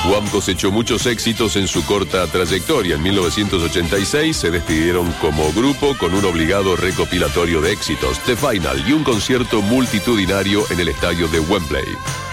Wham cosechó muchos éxitos en su corta trayectoria. En 1986 se despidieron como grupo con un obligado recopilatorio de éxitos, The Final, y un concierto multitudinario en el estadio de Wembley.